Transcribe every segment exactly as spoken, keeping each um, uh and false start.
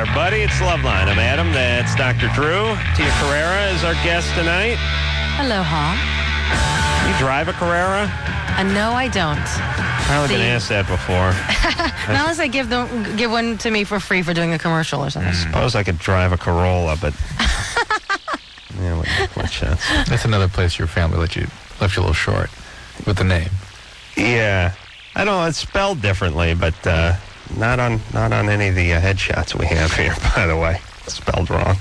everybody. It's Loveline. I'm Adam. That's Doctor Drew. Tia Carrera is our guest tonight. Aloha. You drive a Carrera? Uh, no, I don't. Probably The- been asked that before. Not unless they give them give one to me for free for doing a commercial or something. I suppose I could drive a Corolla, but yeah, what, what chance? That's another place your family let you left you a little short with the name. Yeah, I don't know. It's spelled differently, but uh, not on not on any of the uh, headshots we have here. By the way, it's spelled wrong.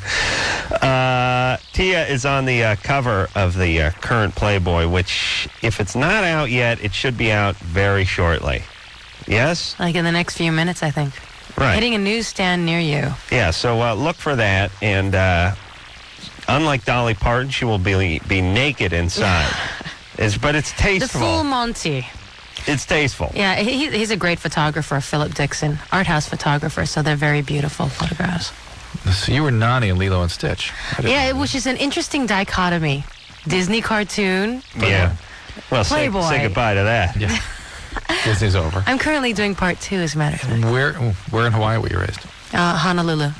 Uh, Tia is on the uh, cover of the uh, current Playboy, which, if it's not out yet, it should be out very shortly. Yes? Like in the next few minutes, I think. Right. Hitting a newsstand near you. Yeah, so uh, look for that. And uh, unlike Dolly Parton, she will be be naked inside. it's, but it's The tasteful. full Monty. It's tasteful. Yeah, he, he's a great photographer, Philip Dixon, art house photographer, so they're very beautiful photographs. So you were Nani in Lilo and Stitch. I didn't Yeah, know which is an interesting dichotomy. Disney cartoon. Yeah. Well, say, Playboy. say goodbye to that. that. Yeah. Disney's over. I'm currently doing part two, as a matter of fact. Where, where in Hawaii were you raised? Uh, Honolulu.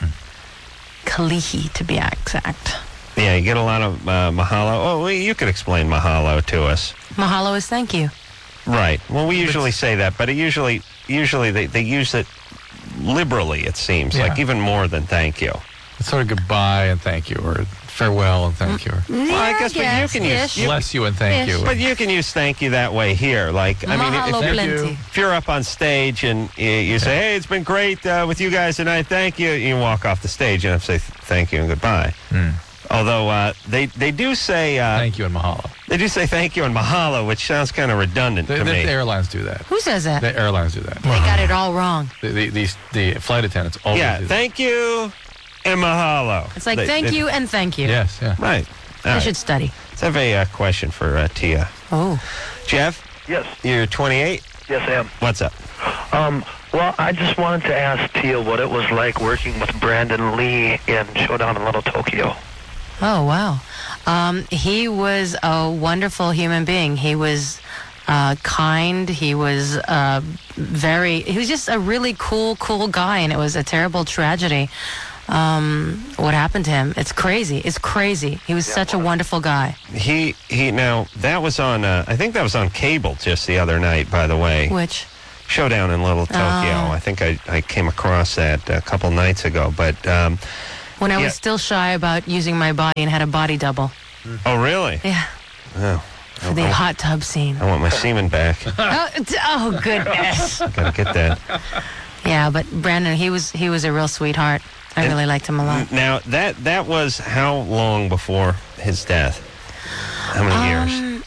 Kalihi, to be exact. Yeah, you get a lot of uh, mahalo. Oh, well, you could explain mahalo to us. Mahalo is thank you. Right. Well, we usually say that, but it usually usually they, they use it liberally, it seems. Yeah. Like even more than thank you. It's sort of goodbye and thank you, or farewell and thank you, or Well, I guess, but you can use... ish. You, bless you and thank Ish. you. but you can use thank you that way here. Like, I mean, Mahalo if you're, plenty. if you're up on stage and you, you say, hey, it's been great uh, with you guys tonight, thank you, you walk off the stage and have to say th- thank you and goodbye. Mm. Although uh, they, they do say... Uh, Thank you and mahalo. They do say thank you and mahalo, which sounds kind of redundant The, to the me. airlines do that. Who says that? The airlines do that. They got it all wrong. The, the, the, the flight attendants always Yeah, do that. thank you and mahalo. It's like They- thank they- you and thank you. Yes, yeah. Right. All I right. should study. Let's have a uh, question for uh, Tia. Oh. Jeff, Yes, you're twenty-eight. yes, I am. What's up? Um, well, I just wanted to ask Tia what it was like working with Brandon Lee in Showdown in Little Tokyo. Oh, wow. Um, he was a wonderful human being. He was uh, kind. He was uh, very, he was just a really cool, cool guy, and it was a terrible tragedy. Um, what happened to him? It's crazy. It's crazy. He was Yeah, such a well- wonderful guy. He he. Now that was on. Uh, I think that was on cable just the other night. By the way, Which, Showdown in Little Tokyo. Oh. I think I, I came across that a couple nights ago. But um, when I Yeah. was still shy about using my body and had a body double. oh really? Yeah. Oh, For the I, hot tub scene. I want my semen back. oh, d- oh, goodness. Gotta get that. Yeah, but Brandon, he was he was a real sweetheart. I And- really liked him a lot. Now that that was how long before his death? How many years? Um,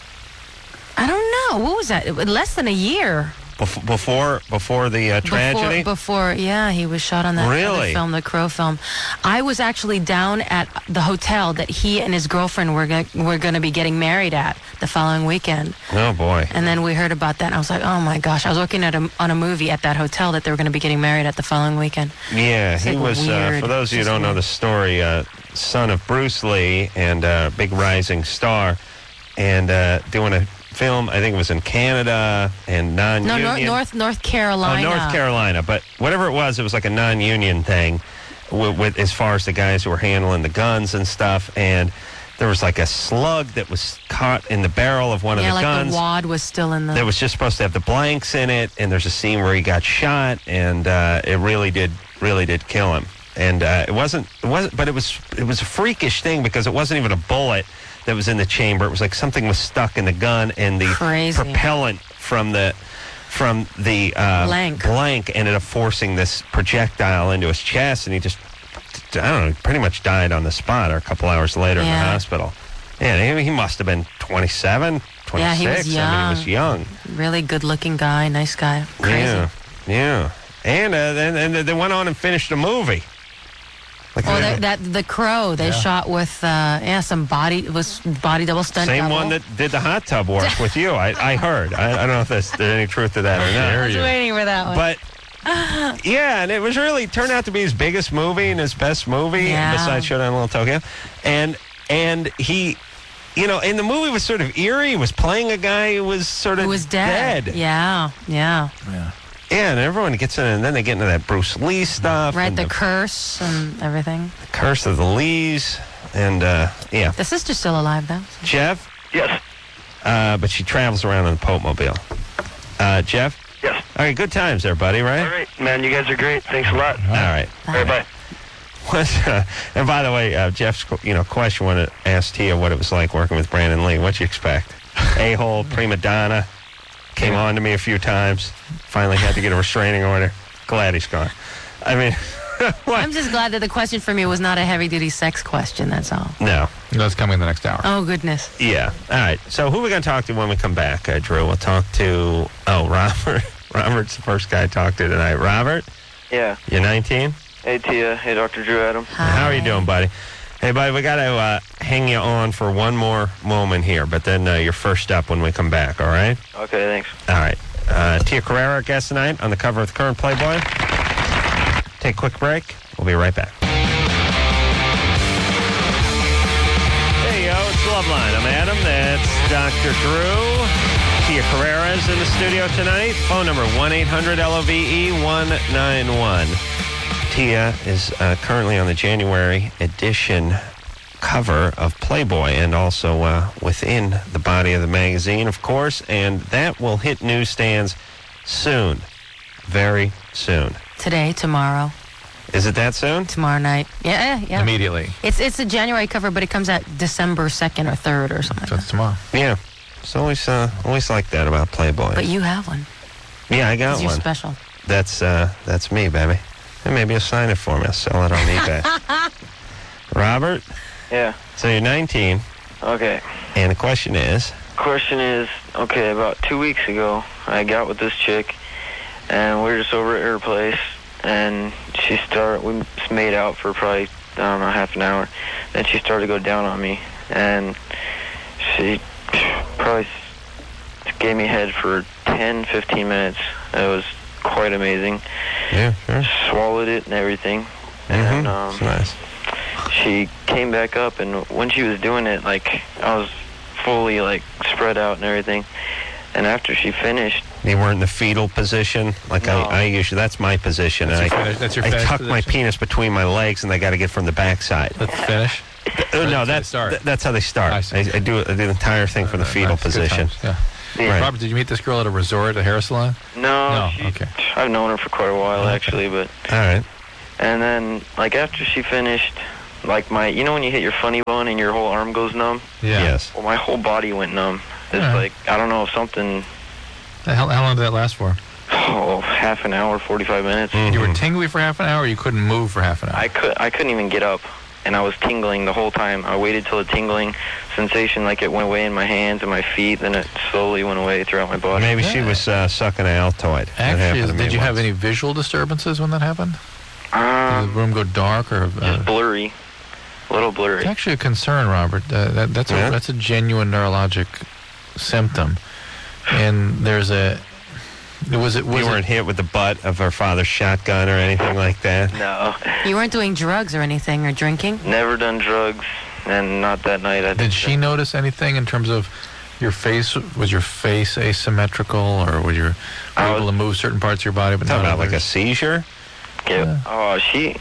I don't know. What was that? It was less than a year. Bef- before before the uh, tragedy? Before, before, yeah, he was shot on that other Really? film, the Crow film. I was actually down at the hotel that he and his girlfriend were go- were going to be getting married at the following weekend. Oh boy. And then we heard about that, and I was like, oh my gosh. I was working at a, on a movie at that hotel that they were going to be getting married at the following weekend. Yeah, It's he like was, uh, weird. for those of you who Just don't know weird. the story, uh, son of Bruce Lee and uh, big rising star, and uh, doing a film, I think it was in Canada and No, non-union. nor- North North Oh, Carolina. North Carolina. But whatever it was, it was like a non-union thing with, with as far as the guys who were handling the guns and stuff. And there was like a slug that was caught in the barrel of one Yeah, of the like guns. the wad was still in the... That was just supposed to have the blanks in it, and there's a scene where he got shot, and uh, it really did, really did kill him. And uh, it wasn't, it wasn't, but it was, it was a freakish thing because it wasn't even a bullet that was in the chamber. It was like something was stuck in the gun, and the Crazy. propellant from the, from the uh, Blank. blank ended up forcing this projectile into his chest, and he just, I don't know, pretty much died on the spot, or a couple hours later in the Yeah. hospital. Yeah, he, he must have been twenty-seven, twenty-six. Yeah, he was I mean, he was young. Really good-looking guy, nice guy. Crazy. Yeah, yeah. And uh, then and they went on and finished a movie. Like Oh, the- that, that the Crow they Yeah. shot with uh, yeah some body it was body double stunt. same double. one that did the hot tub work with you. I, I heard. I, I don't know if there's, there's any truth to that or I not. was waiting for that one. But yeah, and it was really turned out to be his biggest movie and his best movie Yeah. besides Showdown in Little Tokyo. And and he, you know, and the movie was sort of eerie. He was playing a guy who was sort of Who was dead. Yeah, yeah. Yeah. Yeah, and everyone gets in, and then they get into that Bruce Lee stuff. Right, and the curse and everything. the curse of the Lees. And, uh, yeah. The sister's still alive, though. Jeff? Yes. Uh, but she travels around in the Pope Mobile. Uh, Jeff? Yes. All right, good times there, buddy, right? All right, man. You guys are great. Thanks a lot. All right. All right, bye. What, uh, and by the way, uh, Jeff's you know question when it asked Tia what it was like working with Brandon Lee. What'd you expect? A-hole, prima donna, came Yeah. on to me a few times. Finally had to get a restraining order. Glad he's gone. I mean, what? I'm just glad that the question for me was not a heavy-duty sex question, that's all. No. That's coming in the next hour. Oh, goodness. Yeah. All right. So who are we going to talk to when we come back, uh, Drew? We'll talk to, oh, Robert. Robert's the first guy I talked to tonight. Robert, Yeah. you're nineteen? Hey, Tia. Hey, Doctor Drew Adam. Hi. How are you doing, buddy? Hey, buddy, we got to uh, hang you on for one more moment here, but then uh, you're first up when we come back, all right? Okay, thanks. All right. Uh, Tia Carrera, guest tonight on the cover of the current Playboy. Take a quick break. We'll be right back. Hey, yo, it's Loveline. I'm Adam. That's Doctor Drew. Tia Carrera's in the studio tonight. Phone number one eight hundred L O V E one nine one. Tia is uh, currently on the January edition cover of Playboy and also uh, within the body of the magazine, of course, and that will hit newsstands soon, very soon. Today, tomorrow, Is it that soon? tomorrow night. Yeah, yeah, yeah. Immediately. It's it's a January cover, but it comes out December second or third or something So like it's tomorrow. Yeah. It's always, uh, always like that about Playboy. that. But you have one. yeah, I got 'Cause you're one. special. That's uh, that's me, baby. And maybe you'll sign it for me. I'll sell it on eBay. Robert, Yeah. so you're nineteen, Okay. and the question is, Question is, okay, about two weeks ago, I got with this chick, and we were just over at her place, and she started, we just made out for probably, I don't know, half an hour. Then she started to go down on me, and she probably gave me head for ten, fifteen minutes. It was quite amazing. yeah, sure. Swallowed it and everything. And, Mhm. um, It's nice. she came back up, and when she was doing it, like, I was fully, like, spread out and everything. And after she finished, You weren't in the fetal position, like No. I, I usually. That's my position. That's and your I, fetish- that's your I fetish tuck my position? penis between my legs, and I got to get from the backside. Let's finish. Uh, no, That's how they that's start. th- that's how they start. I I, see. I do I do the entire thing from the Uh, fetal nice. Good position. times, Yeah. yeah, Right. Robert, did you meet this girl at a resort, a hair salon? no, No, she, okay. I've known her for quite a while, Okay. actually, but, All right. and then, like, after she finished, like, my, you know when you hit your funny bone and your whole arm goes numb? Yeah. Yes. Well, my whole body went numb. It's Yeah. like, I don't know if something, How, how long did that last for? oh, half an hour, forty-five minutes. Mm. You were Mhm. tingly for half an hour, or you couldn't move for half an hour? I could I couldn't even get up, and I was tingling the whole time. I waited till the tingling sensation, like, it went away in my hands and my feet, then it slowly went away throughout my body. Maybe she Yeah. was uh, sucking an Altoid. That Actually, happened is- to me did you have once. any visual disturbances when that happened? Did Um, the room go dark, or uh, just blurry, a little it's blurry. actually a concern, Robert. Uh, that, that's Yeah? a that's a genuine neurologic symptom, and there's a was it was You it, weren't hit with the butt of her father's shotgun or anything like that? No, You weren't doing drugs or anything or drinking? never done drugs, and not that night. I Did she notice anything in terms of your face? Was your face asymmetrical, or were you I able was- to move certain parts of your body but Talking not about like a others? seizure? Okay. Yeah. Oh, she.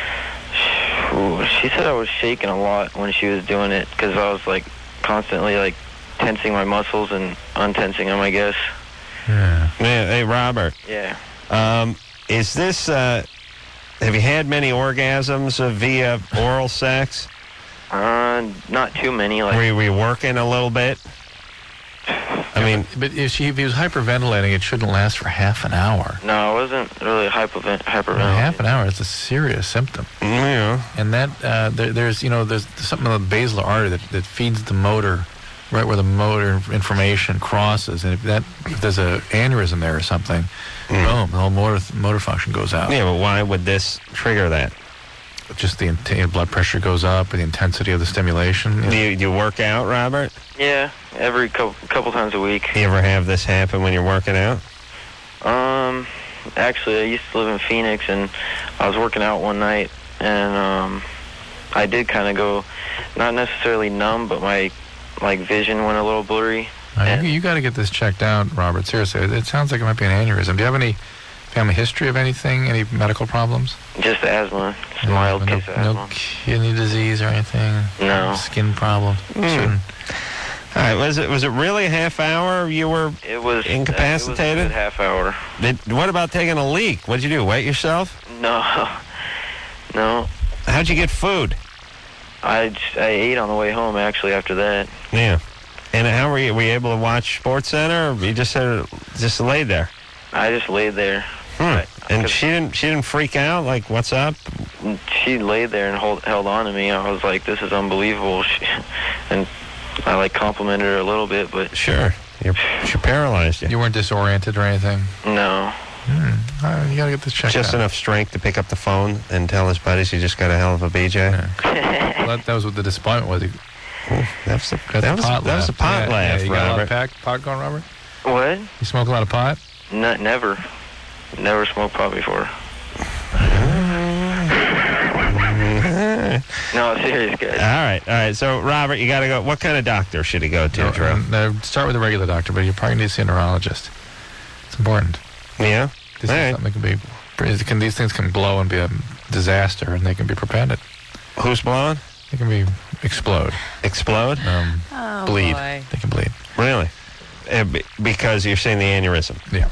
Ooh, she said I was shaking a lot when she was doing it because I was like constantly like tensing my muscles and untensing them, I guess. Yeah. Yeah, hey, Robert. Yeah. Um, is this, uh, have you had many orgasms uh, via oral sex? Uh, not too many. Like Were you, were you working a little bit? I mean, But if, she, if he was hyperventilating, it shouldn't last for half an hour. no, I wasn't really hypervent Well, hyperventilating. half an hour is a serious symptom. yeah. And that uh, there, there's you know there's something on the basilar artery that, that feeds the motor, right where the motor information crosses, and if that if there's a aneurysm there or something, boom, the whole motor motor function goes out. Yeah, but why would this trigger that? Just the int- blood pressure goes up, and the intensity of the stimulation. Do you, do you work out, Robert? Yeah, every couple couple times a week. You ever have this happen when you're working out? Um, actually, I used to live in Phoenix, and I was working out one night, and um, I did kind of go, not necessarily numb, but my like vision went a little blurry. Uh, and- you, you got to get this checked out, Robert. Seriously, it, it sounds like it might be an aneurysm. Do you have any family history of anything? Any medical problems? Just asthma. Just a mild no, case of no asthma. kidney disease or anything? No. Skin problems? Certain- All right, was it was it really a half hour you were It was incapacitated? It was a good half hour. Did, what about taking a leak? What'd you do, wet yourself? No. No. How'd you get food? I, just, I ate on the way home, actually, after that. Yeah. And how were you? Were you able to watch Sports Center, or you just said, just laid there? I just laid there. Hmm. I- And 'cause she didn't she didn't freak out? Like, what's up? She laid there and hold, held on to me. I was like, this is unbelievable. She, and I, like, complimented her a little bit, but Sure. You're, she paralyzed you. You weren't disoriented or anything? no. Hmm. All right, you got to get this checked Just out. enough strength to pick up the phone and tell his buddies he just got a hell of a B J. Yeah. Well, that, that was what the disappointment was. You Ooh, that was a, got that the was, pot that was a pot yeah, laugh, yeah, you got a lot Robert. of pack, pot going, Robert? What? You smoke a lot of pot? No, never. Never smoked pot before. No, serious, guys. All right, all right. So, Robert, you got to go. What kind of doctor should he go to, No, Drew? um, no, start with a regular doctor, but you probably need to see a neurologist. It's important. Yeah? This All is right. something that can be. it Can, these things can blow and be a disaster, and they can be prevented. Who's blowing? They can be explode, Explode? um, Oh, bleed. boy. They can bleed. Really? Uh, be- because you're saying the aneurysm. Yeah.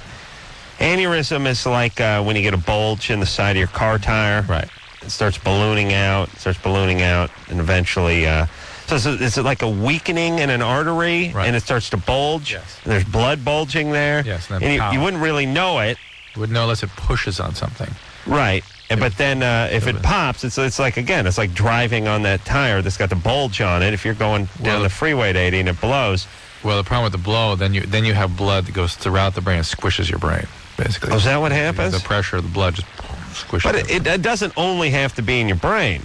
Aneurysm is like uh, when you get a bulge in the side of your car tire. Right. It starts ballooning out, starts ballooning out, and eventually, uh, so it's, it's like a weakening in an artery, Right. and it starts to bulge. Yes. And there's blood bulging there. Yes, and then and you, pow. you wouldn't really know it, You would know unless it pushes on something. right? And- But then uh, if it pops, it's it's like, again, it's like driving on that tire that's got the bulge on it. If you're going down Well, the freeway at eighty and it blows, Well, the problem with the blow, then you then you have blood that goes throughout the brain and squishes your brain, basically. Oh, is that what happens? The pressure of the blood just squishes but it. it, it doesn't only have to be in your brain.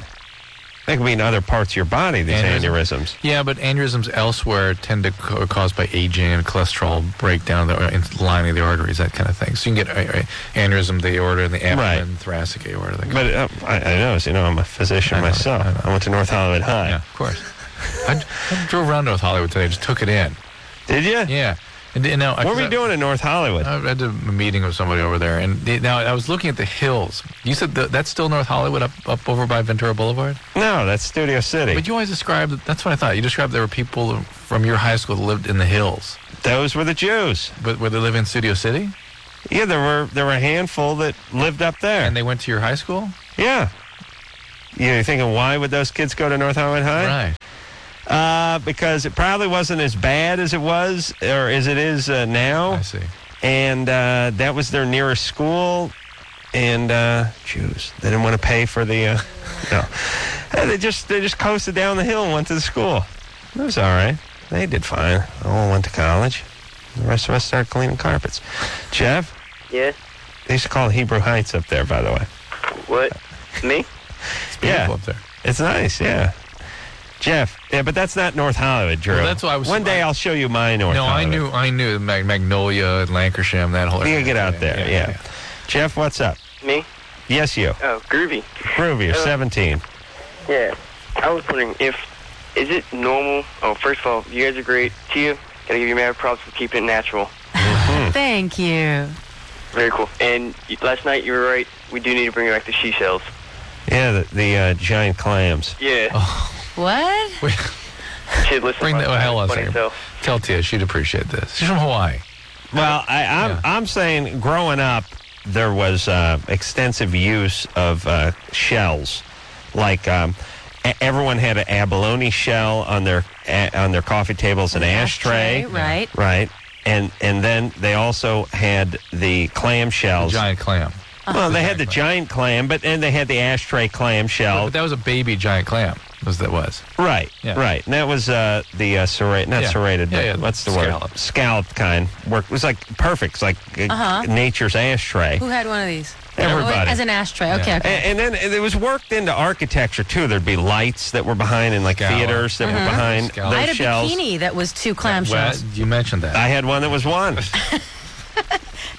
It can be in other parts of your body, these Aneurysm? aneurysms. Yeah, but aneurysms elsewhere tend to ca- caused by aging and cholesterol breakdown of the, in lining of the arteries, that kind of thing. So you can get uh, uh, aneurysm of the aorta and the abdomen, Right. thoracic aorta. that kind But uh, I, I know, as you know, I'm a physician I know, myself. I know. I went to North Hollywood High. Yeah, of course. I, I drove around North Hollywood today, just took it in. Did you? Yeah. And, and now, What were you doing in North Hollywood? I had a meeting with somebody over there, and the, now I was looking at the hills. You said the, that's still North Hollywood, up up over by Ventura Boulevard. No, that's Studio City. But you always described it. That's what I thought. You described there were people from your high school that lived in the hills, Those were the Jews. but where they live in Studio City, Yeah, there were there were a handful that lived up there. and they went to your high school. yeah. You're thinking, why would those kids go to North Hollywood High? Right. Uh, because it probably wasn't as bad as it was, or as it is uh, now. I see. And uh, that was their nearest school. And uh, Jews, they didn't want to pay for the. Uh, no, Uh, they just they just coasted down the hill and went to the school. It was all right. They did fine. All went to college. The rest of us started cleaning carpets. Jeff, Yeah? they used to call it Hebrew Heights up there, by the way. What? Me? It's beautiful Yeah. up there. It's nice, yeah. Jeff, yeah, but that's not North Hollywood, Drew. Well, that's what I was- One day I'll show you my North No, I Hollywood. knew, I knew Mag- Magnolia and Lancashire, that whole. You gotta area. get out there, yeah. Jeff, what's up? Me? Yes, you. Oh, groovy. Groovy, you're Uh, seventeen. Yeah. I was wondering if, is it normal? Oh, first of all, you guys are great. Tia, gotta give you mad props for keeping it natural. Thank you. Very cool. And y- last night you were right. We do need to bring back the she shells. Yeah, the, the uh, giant clams. Yeah. What? Wait, Shit, listen. bring last that. Oh, night hell on was a funny, second. so. Tell Tia she'd appreciate this. She's from Hawaii. Well, I, I'm, Yeah. I'm saying growing up, there was uh, extensive use of uh, shells. Like um, e- everyone had an abalone shell on their a- on their coffee tables, an ashtray. Right. Right. And and then they also had the clam shells. Giant clam. Well, they The had the giant giant clam, but and they had the ashtray clam shell. But that was a baby giant clam. Was that was? Right, Yeah. right. And that was uh, the uh, serrated, not Yeah. serrated, Yeah, but yeah, what's the scalloped. word? Scalloped kind. Work. It was like perfect. It's like uh, Uh-huh. nature's ashtray. Who had one of these? Everybody. Oh, as an ashtray. Okay, Yeah. okay. And, and then it was worked into architecture too. There'd be lights that were behind in like Scallop. theaters that were behind Scallop. I had those a shells. bikini that was two clam Well, shells. you mentioned that. I had one that was one.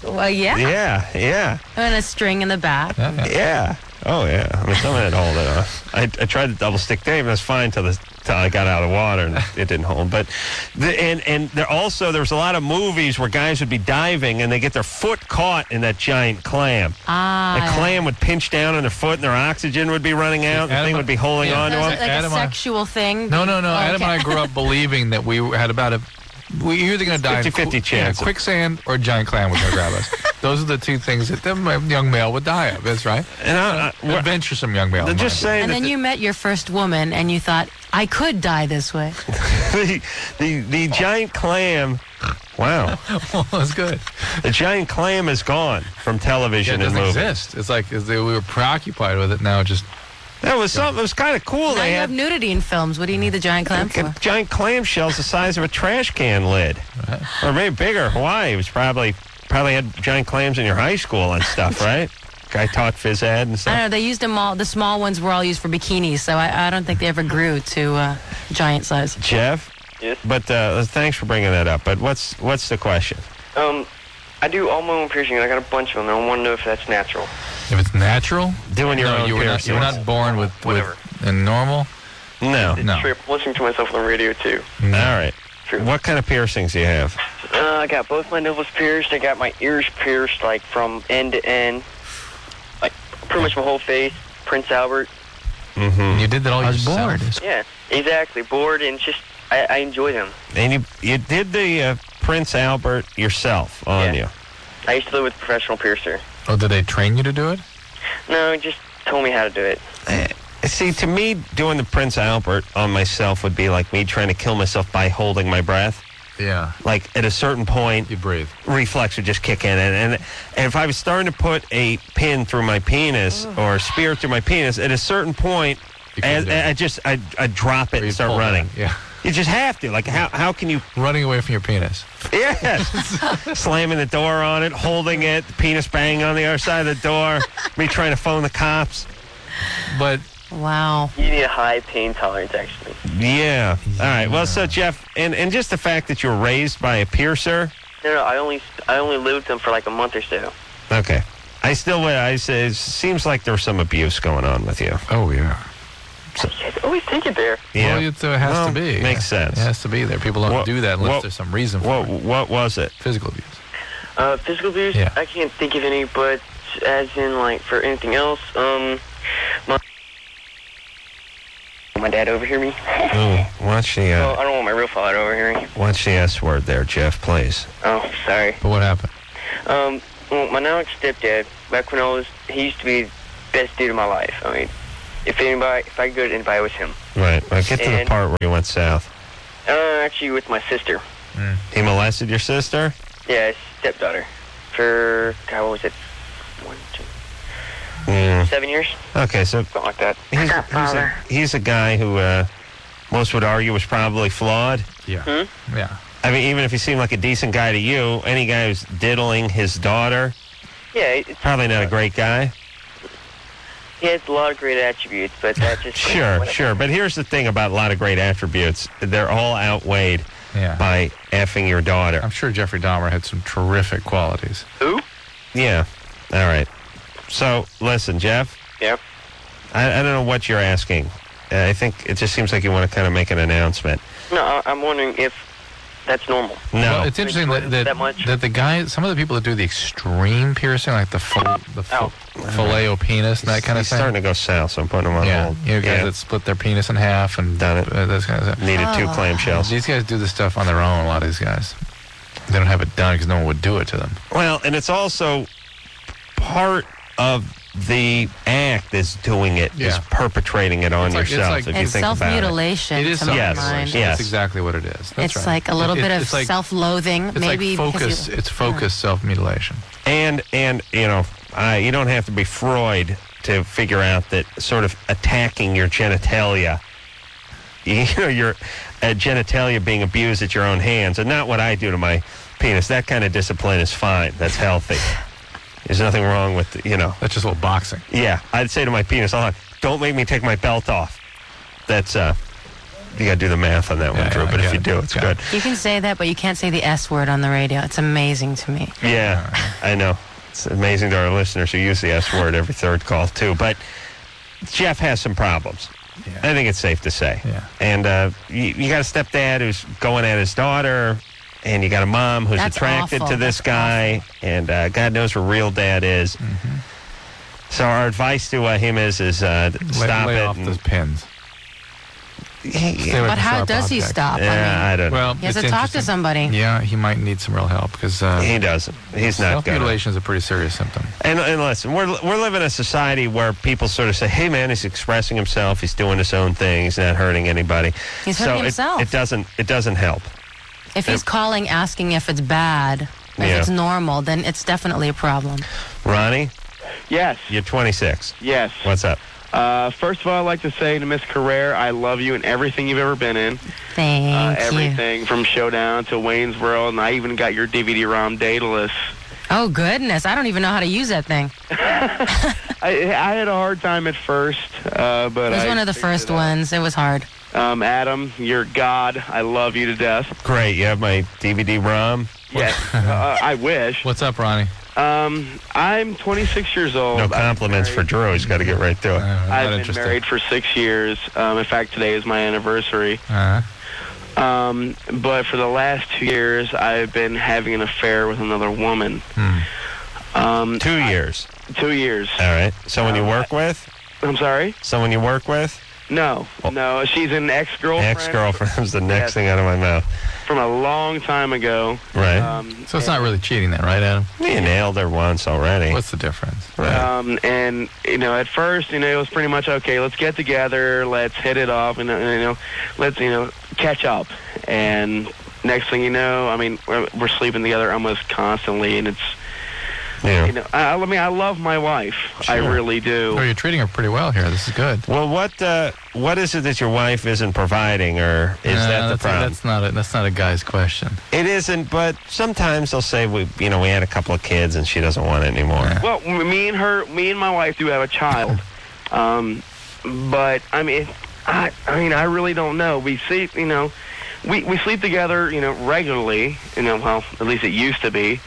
Well, yeah. Yeah, yeah, And a string in the back. Yeah, yeah. yeah. Oh, yeah. I mean, some of it hold it on. I, I tried the double stick Dave, and it was fine till, the, till I got out of the water, and it didn't hold. But the, and and there also there was a lot of movies where guys would be diving and they get their foot caught in that giant clam. Ah. The clam would pinch down on their foot, and their oxygen would be running out. The Adam- thing would be holding yeah. on to So them. it's like Adam, a I- sexual thing? No, no, no. Oh, Adam okay. and I grew up believing that we had about a. We were either going to die in fifty-fifty qu- yeah, chance. quicksand or a giant clam was going to grab us. Those are the two things that the young male would die of. That's right. And I, I, we're- Adventuresome young male. they're just saying And that then the- you met your first woman, and you thought, I could die this way. the, the the giant clam. Wow, Well, that's good. the giant clam is gone from Yeah, it television and doesn't movies. exist. It's like as they, we were preoccupied with it. Now it just That was something. It was kind of cool. Now They you had have nudity in films. What do you need the giant clam for? a giant clam shells the size of a trash can lid, or maybe bigger. Hawaii was probably probably had giant clams in your high school and stuff, right? Guy taught phys ed and I don't stuff. know. They used them all. The small ones were all used for bikinis, so I, I don't think they ever grew to uh, giant size. Jeff. Yes. But uh, thanks for bringing that up. But what's what's the question? Um, I do all my own piercings. I got a bunch of them, and I want to know if that's natural. if it's natural. Doing your no, own you were not. piercings. You were not born with Whatever. with and normal. No. It's No. true. I'm listening to myself on the radio, too. All right. True. What kind of piercings do you have? Uh, I got both my nipples pierced. I got my ears pierced, like, from end to end. Like, pretty much my whole face. Prince Albert. Mm-hmm. You did that all I was yourself. bored. Yeah, exactly. Bored, and just, I, I enjoy them. And you you did the uh, Prince Albert yourself on Yeah. you. I used to live with a professional piercer. Oh, did they train you to do it? No, he just told me how to do it. Uh, See, to me, doing the Prince Albert on myself would be like me trying to kill myself by holding my breath. Yeah. Like, at a certain point, You breathe. reflex would just kick in. And, and, and if I was starting to put a pin through my penis or a spear through my penis, at a certain point, You couldn't as, do it. I just I I drop it Or and you start pull running. back. Yeah. You just have to. Like, how how can you? Running away from your penis. Yes. Slamming the door on it, holding it, the penis banging on the other side of the door, me trying to phone the cops. But Wow. You need a high pain tolerance, actually. Yeah. All right. Well, so Jeff, and, and just the fact that you were raised by a piercer. No, no, I only, I only lived with them for like a month or so. Okay. I still would. I say it seems like there's some abuse going on with you. oh yeah. You guys always take it there. Yeah. Well, it uh, has Well, to be. makes sense. It has to be there. People don't What- do that unless what- there's some reason for What it. what was it? Physical abuse. Uh, physical abuse? Yeah. I can't think of any, but as in, like, for anything else, um, my, my dad overhear me? Ooh, watch the Oh, uh, I don't want my real father overhearing. watch the S word there, Jeff, please. Oh, sorry. But what happened? Um, well, my now stepdad, back when I was, he used to be the best dude of my life. I mean, if anybody, if I could go to anybody, it was him. Right. Well, get to the And- part where you went south. Uh, actually, with my sister. He molested your sister? Yeah, his stepdaughter. For, God, what was it? One, two, Mm. seven years? Okay, so Something like that. he's, he's, a, he's a guy who uh, most would argue was probably flawed. Yeah. Hmm? Yeah. I mean, even if he seemed like a decent guy to you, any guy who's diddling his daughter, Yeah, it's, probably not a great guy. he has a lot of great attributes, but that just... Sure, whatever. sure. But here's the thing about a lot of great attributes. They're all outweighed Yeah. by effing your daughter. I'm sure Jeffrey Dahmer had some terrific qualities. Who? Yeah. All right. So, listen, Jeff, Yeah. I, I don't know what you're asking. Uh, I think it just seems like you want to kind of make an announcement. No, I, I'm wondering if that's normal. No. Well, it's interesting that that, That much? that the guy, some of the people that do the extreme piercing, like the fil- the Ow. fil- filet o penis and that kind of He's thing. starting to go south, so I'm putting him on yeah, hold. you know, guys that split their penis in half and Done it. Uh, those kind of stuff. Needed two Oh. clamshells. These guys do this stuff on their own. A lot of these guys, they don't have it done because no one would do it to them. Well, and it's also part of the act is doing it, is Yeah. perpetrating it on It's like- it's yourself, like- if you It's think about it. self-mutilation, It is to my Yes, mind. yeah. That's exactly what it is. That's It's right. like a little It- bit it- of it's like, self-loathing, It's maybe. like because focus. you- It's focused self-mutilation. And, and you know, uh, you don't have to be Freud to figure out that sort of attacking your genitalia, you know, your uh, genitalia being abused at your own hands, and not what I do to my penis. That kind of discipline is fine. That's healthy. There's nothing wrong with, you know. That's just a little boxing. Yeah, I'd say to my penis, all the time, don't make me take my belt off. That's, uh, you got to do the math on that one, Yeah, Drew. yeah, But I if get you it. do, it's Yeah. good. You can say that, but you can't say the S word on the radio. It's amazing to me. Yeah, I know. It's amazing to our listeners who use the S word every third call, too. But Jeff has some problems. Yeah. I think it's safe to say. Yeah. And uh, you, you got a stepdad who's going at his daughter, and you got a mom who's That's attracted awful. to this That's guy, and uh, God knows her real dad is. Mm-hmm. So our advice to uh, him is, is uh, stop lay, lay it. off and- those pins. He- Stay away But from how sharp does he objects. stop? yeah, I I don't know. Well, he has it's to talk to interesting. somebody. Yeah, he might need some real help because uh, He doesn't. He's not going to. self-mutilation is a pretty serious symptom. And, and listen, we're we're living in a society where people sort of say, "Hey, man, he's expressing himself. He's doing his own thing. He's not hurting anybody." He's so hurting it- himself. It, doesn't. It doesn't help. If he's calling asking if it's bad, if Yeah. it's normal, then it's definitely a problem. Ronnie, Yes, you're twenty-six. yes. What's up? Uh, first of all, I'd like to say to Miss Carrere, I love you in everything you've ever been in. Thank Uh, you. everything from Showdown to Wayne's World, and I even got your D V D-ROM Daedalus. Oh, goodness. I don't even know how to use that thing. I, I had a hard time at first, uh, but It was I one of the figured first it out. ones. It was hard. Um, Adam, you're God. I love you to death. Great. You have my D V D-ROM. Yes, uh, I wish. What's up, Ronnie? Um, I'm twenty-six years old. No I've been compliments for married- Drew. He's got to get right to Uh, it. I'm not I've been interested. married for six years. Um, in fact, today is my anniversary. Uh-huh. Um, but for the last two years, I've been having an affair with another woman. Hmm. Um, Two years. two years. All right. Someone you Um, work with? I'm sorry? Someone you work with? No, no. She's an ex-girlfriend. Ex-girlfriend's the next Yes. thing out of my mouth. From a long time ago. Right. Um, So it's not really cheating then, right, Adam? You nailed her once already. What's the difference? Right. Um, and, you know, at first, you know, it was pretty much, okay, let's get together, let's hit it off, and, uh, you know, let's, you know, catch up. And next thing you know, I mean, we're, we're sleeping together almost constantly, and it's, Yeah. you know, I, I mean, I love my wife. I Sure. really do. Oh, you're treating her pretty well here. This is good. Well, what uh, what is it that your wife isn't providing, or is Uh, that the that's, problem? That's not a that's not a guy's question. It isn't, but sometimes they'll say we, you know, we had a couple of kids and she doesn't want it anymore. Yeah. Well, m- me and her, me and my wife do have a child. Um, but, I mean, I, I mean, I really don't know. We sleep, you know, we, we sleep together, you know, regularly. You know, well, at least it used to be.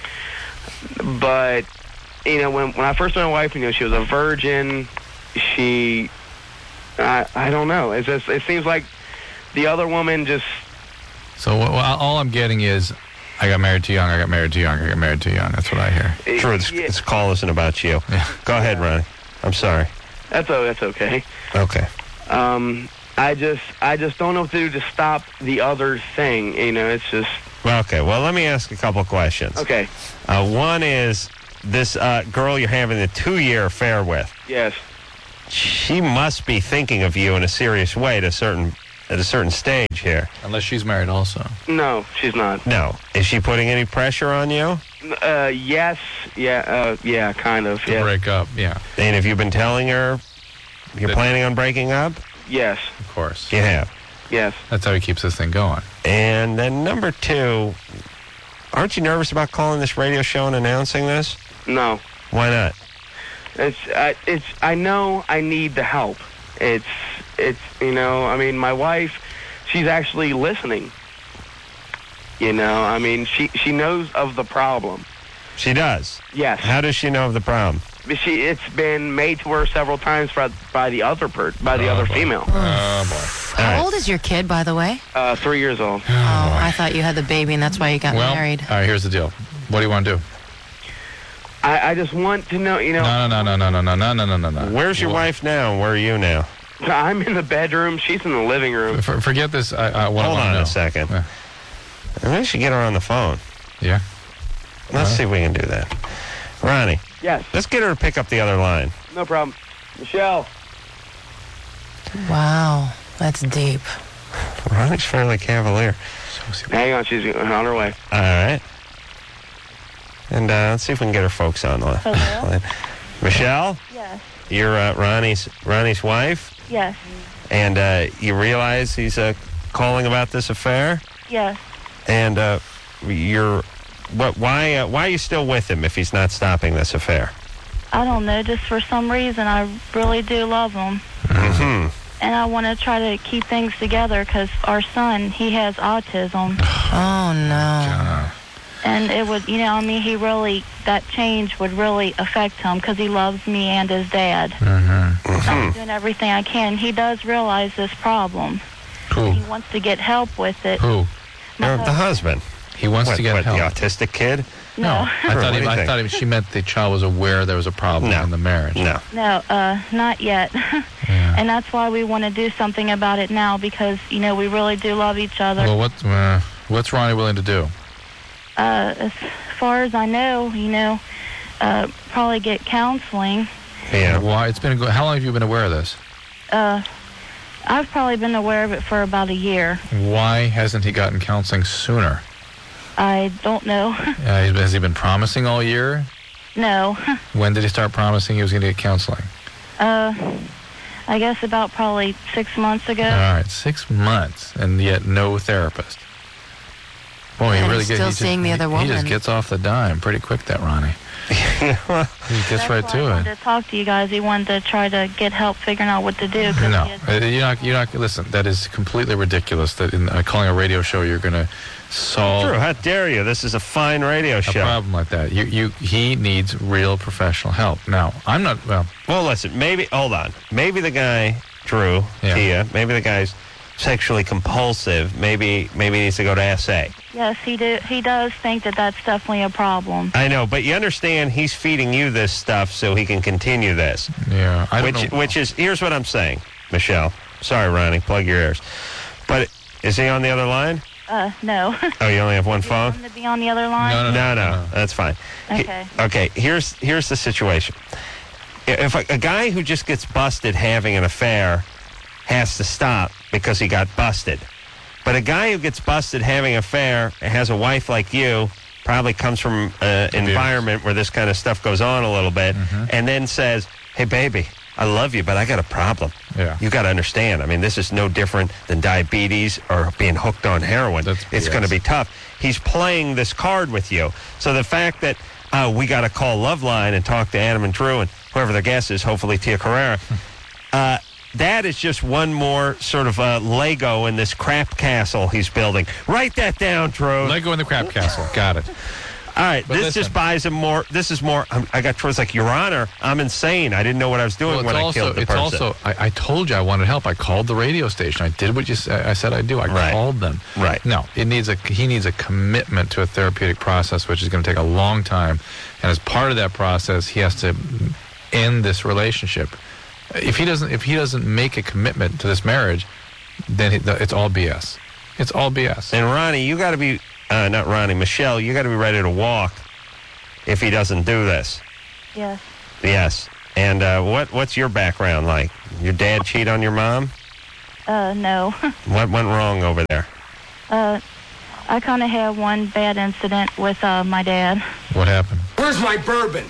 But, you know, when when I first met my wife, you know, she was a virgin. She, I, I don't know. It's just, it seems like the other woman just, So what, well, all I'm getting is, I got married too young. I got married too young. I got married too young. That's what I hear. True, this, yeah, this call isn't about you. Yeah. Go ahead, Ronnie. I'm sorry. that's, o- that's okay. Okay. Um, I just, I just don't know what to do to stop the other thing. You know, it's just, Well, okay. Well, let me ask a couple of questions. okay, Uh, one is this uh, girl you're having a two-year affair with. yes. She must be thinking of you in a serious way at a certain at a certain stage here. Unless she's married also. No, she's not. No. Is she putting any pressure on you? Uh, yes, yeah, uh, yeah, kind of, To yes, break up, yeah, And have you been telling her you're That- planning on breaking up? yes, of course. You have. yes. That's how he keeps this thing going. And then number two, aren't you nervous about calling this radio show and announcing this? No, Why not? it's, I, it's. I know I need the help. It's, it's. You know, I mean, my wife, she's actually listening. You know, I mean, she she knows of the problem. She does. Yes, How does she know of the problem? but she. It's been made to her several times by, by the other per, by the Oh, other boy. female. Oh, boy. How All right. old is your kid, by the way? Uh, three years old. Oh, I thought you had the baby, and that's why you got Well, married. all right, here's the deal. What do you want to do? I, I just want to know. You know, No, no, no, no, no, no, no, no, no, no, no. Where's your Well, wife now and where are you now? I'm in the bedroom. She's in the living room. For, forget this. I, I, what Hold I on wanna a know. second. Yeah. Maybe we should get her on the phone. Yeah. Let's Huh? see if we can do that. Ronnie, Yes, let's get her to pick up the other line. no problem. Michelle. Wow, that's deep. Ronnie's fairly cavalier. Hang on, she's on her way. All right. And uh, let's see if we can get her folks on the Hello? line. Michelle, Yes. you're uh, Ronnie's Ronnie's wife, Yes. and uh, you realize he's uh, calling about this affair, Yes. and uh, you're what? Why? Uh, why are you still with him if he's not stopping this affair? I don't know. Just for some reason, I really do love him. Mm-hmm. and I want to try to keep things together because our son, he has autism. Oh, no. Uh, And it would, you know, I mean, he really, that change would really affect him because he loves me and his dad. mm-hmm. I'm doing everything I can. He does realize this problem. Who? He wants to get help with it. Who? My You're the husband. He wants What, to get what, help. the autistic kid? No, I Sure, thought what he, do you I think? thought he, she meant the child was aware there was a problem No. in the marriage. No. No, uh, not yet. Yeah. And that's why we want to do something about it now because, you know, we really do love each other. Well, what, uh, what's Ronnie willing to do? Uh, as far as I know, you know, uh, probably get counseling. Yeah. Why? It's been. a go- How long have you been aware of this? Uh, I've probably been aware of it for about a year. Why hasn't he gotten counseling sooner? I don't know. Uh, he's- has he been promising all year? No. When did he start promising he was going to get counseling? Uh, I guess about probably six months ago. All right, six months, and yet no therapist. Boy, he And really he's gets. still he just- seeing the other he- He just woman. gets off the dime pretty quick, that Ronnie. He gets That's right why I to wanted it. to talk to you guys. He wanted to try to get help figuring out what to do. 'cause No, he has- uh, you're not. You're not. Listen, that is completely ridiculous. That in uh, calling a radio show, you're going to solve Drew, how dare you? This is a fine radio a show. problem like that. You, you, he needs real professional help. Now, I'm not. Well, Well, listen, maybe, hold on. Maybe the guy, Drew, Yeah. Tia, maybe the guy's sexually compulsive. Maybe maybe he needs to go to S A. Yes, he do. He does think that that's definitely a problem. I know, but you understand he's feeding you this stuff so he can continue this. yeah, I don't Which know. which is, here's what I'm saying, Michelle. Sorry, Ronnie, plug your ears. But is he on the other line? Uh, no. Oh, you only have one You phone? want him to be on the other line? No, No, no, No. that's fine. He- Okay. okay, here's here's the situation. If a, a guy who just gets busted having an affair has to stop because he got busted, but a guy who gets busted having an affair and has a wife like you probably comes from an environment where this kind of stuff goes on a little bit, Mm-hmm. and then says, "Hey, baby, I love you, but I got a problem. Yeah. You got to understand. I mean, this is no different than diabetes or being hooked on heroin. That's it's B S. going to be tough." He's playing this card with you. So the fact that uh, we got to call Loveline and talk to Adam and Drew and whoever their guest is, hopefully Tia Carrera, uh, that is just one more sort of uh, Lego in this crap castle he's building. Write that down, Drew. Lego in the crap castle. Got it. All right, But this listen. just buys him more. This is more. I'm, I got Drew's like, Your Honor, I'm insane. I didn't know what I was doing Well, it's when I also, killed the it's person. also. I, I told you I wanted help. I called the radio station. I did what you s- I said I'd do. I Right. called them. Right. No, it needs a. He needs a commitment to a therapeutic process, which is going to take a long time. And as part of that process, he has to end this relationship. If he doesn't, if he doesn't make a commitment to this marriage, then he, it's all B S. It's all B S. And Ronnie, you got to be, uh, not Ronnie, Michelle, you got to be ready to walk if he doesn't do this. Yes. Yes. And uh, what what's your background like? Your dad cheat on your mom? Uh, no. What went wrong over there? uh, I kind of had one bad incident with uh, my dad. What happened? Where's my bourbon?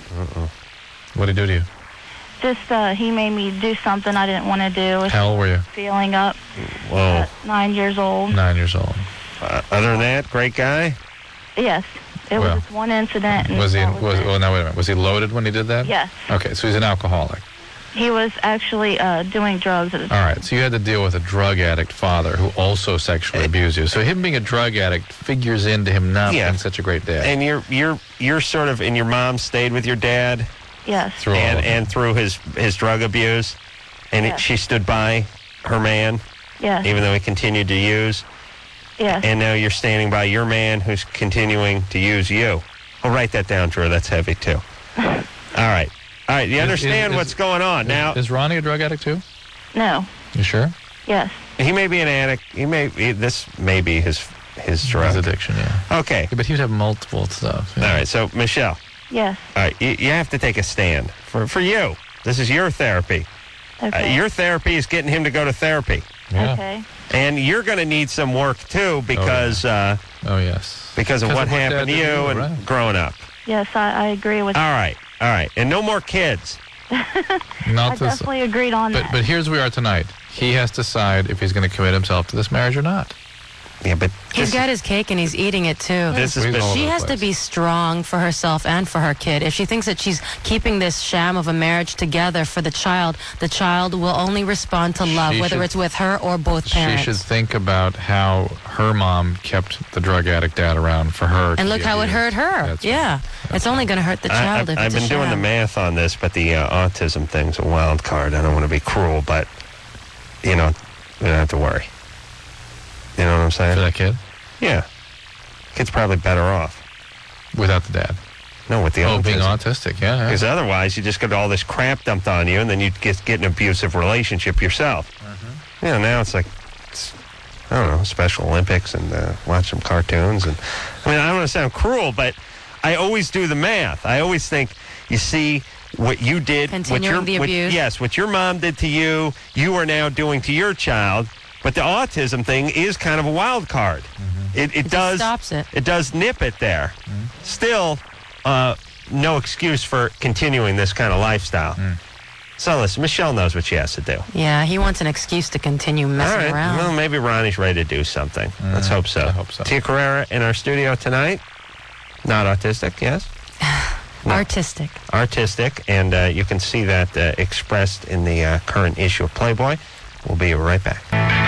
What did he do to you? Just uh, he made me do something I didn't want to do. With How old were you? feeling up. Whoa. Uh, nine years old. Nine years old. Uh, other than that, great guy? Yes. It Well, was just one incident. And Was he? that Was it. well? Now wait a minute. Was he loaded when he did that? Yes. Okay, so he's an alcoholic. He was actually uh, doing drugs at the All right, so you had to deal with a drug addict father who also sexually abused you. So him being a drug addict figures into him not Yeah. being such a great dad. And you're you're you're sort of, and your mom stayed with your dad Yes. through all and of it. and through his his drug abuse, and Yeah. it, she stood by her man Yes. even though he continued to use. Yes. And now you're standing by your man who's continuing to use you. I'll write that down, Drew. That's heavy, too. All right. All right. You Is- understand is- what's going on. Now, Is Ronnie a drug addict too? No. You sure? Yes. he may be an addict. He may he, this may be his his drug. His addiction, yeah. Okay. Yeah, but he would have multiple stuff. yeah. All right. So, Michelle, Yes. all right, you, you have to take a stand for, for you. This is your therapy. Uh, Okay. your therapy is getting him to go to therapy. Yeah. Okay. And you're going to need some work, too, because uh, Oh, yes. because of Because what of what happened to Dad you did to you, and right. growing up. Yes, I, I agree with All right. All right. And no more kids. Not I this. definitely agreed on But that. but here's where we are tonight. He has to decide if he's going to commit himself to this marriage or not. Yeah, but He's this, got his cake and he's eating it too. this has Squeeze been... all She over the has to place. be strong for herself and for her kid. If she thinks that she's keeping this sham of a marriage together for the child, the child will only respond to love, She whether should- it's with her or both parents. She should think about how her mom kept the drug addict dad around for her. to And look be how it abused. hurt her. That's yeah. right. It's only going to hurt the child I, if I've, I've it's been a doing the sham. math on this, but the uh, autism thing's a wild card. I don't want to be cruel, but, you know, we don't have to worry. You know what I'm saying? For that kid? Yeah. Kid's probably better off. Without the dad. No, with the Oh, autism. being autistic, yeah. yeah. Because otherwise, you just get all this crap dumped on you, and then you get, get an abusive relationship yourself. Mm-hmm. You know, now it's like, it's, I don't know, Special Olympics and uh, watch some cartoons. And I mean, I don't want to sound cruel, but I always do the math. I always think, you see what you did, what Continuing your, the what- abuse. yes, what your mom did to you, you are now doing to your child. But the autism thing is kind of a wild card. Mm-hmm. It, it, just does stops it. It does nip it there. Still, uh, no excuse for continuing this kind of lifestyle. Mm. So listen, Michelle knows what she has to do. Yeah, he wants an excuse to continue messing All right. around. Well, maybe Ronnie's ready to do something. Let's hope so. I hope so. Tia Carrera in our studio tonight. Not autistic, yes? Artistic. Artistic, and uh, you can see that uh, expressed in the uh, current issue of Playboy. We'll be right back.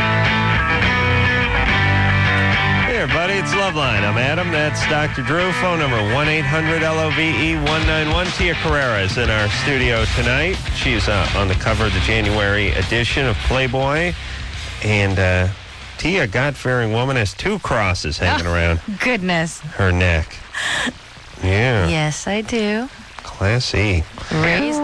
Hey, everybody, it's Loveline. I'm Adam. That's Doctor Drew. Phone number one eight hundred L O V E one nine one. Tia Carrera is in our studio tonight. She's uh, on the cover of the January edition of Playboy. And uh, Tia, God-fearing woman, has two crosses hanging around Goodness. her neck. Yeah. Yes, I do. Classy. Raised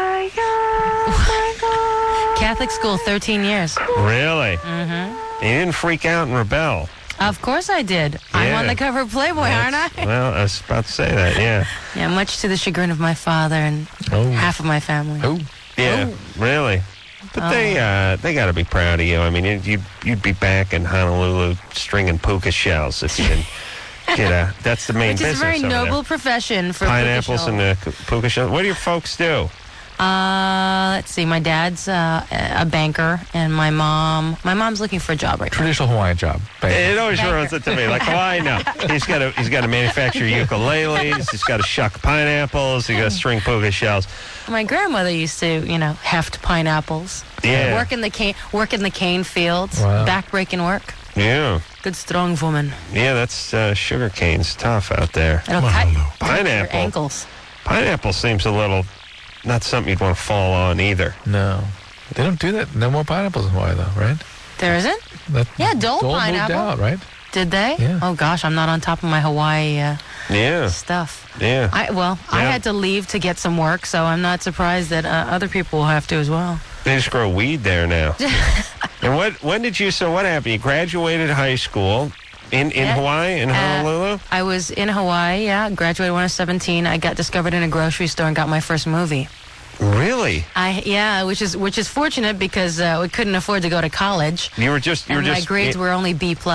Catholic school, thirteen years. Really? Mm-hmm. You didn't freak out and rebel. Of course I did. I'm Yeah. on the cover of Playboy, aren't I? Well, I was about to say that, yeah. Yeah, much to the chagrin of my father and Oh. half of my family. Oh. Yeah, really. But they uh, they got to be proud of you. I mean, you'd, you'd, you'd be back in Honolulu stringing puka shells if you didn't get a... That's the main Which is business a very over there. noble profession for Pineapples puka and shell. uh, puka shells. What do your folks do? Uh, let's see. My dad's uh, a banker, and my mom. My mom's looking for a job right now. Traditional Hawaiian job. Bank. It always Banker. runs it to me. Like, oh, I know. He's got to he's got to manufacture ukuleles. He's got to shuck pineapples. He's got to string puka shells. My grandmother used to, you know, heft pineapples. Yeah. Work in the cane, work in the cane fields. Wow. Back-breaking work. Yeah. Good, strong woman. Yeah, that's uh, sugar cane's tough out there. It'll cut your Pineapple. ankles. Pineapple seems a little not something you'd want to fall on either. No. They don't do that. No more pineapples in Hawaii, though, right? There isn't? That, Yeah, Dole moved pineapple. out, right? Did they? Yeah. Oh gosh, I'm not on top of my Hawaii uh, Yeah. stuff. Yeah. I well, I Yeah. had to leave to get some work, so I'm not surprised that uh, other people will have to as well. They just grow weed there now. And what? When did you? So what happened? You graduated high school in in Yeah. Hawaii, in Uh, Honolulu. I was in Hawaii, yeah, graduated when I was seventeen. I got discovered in a grocery store and got my first movie. Really? I yeah, which is which is fortunate because uh, we couldn't afford to go to college. You were just you were and my just grades were only B plus.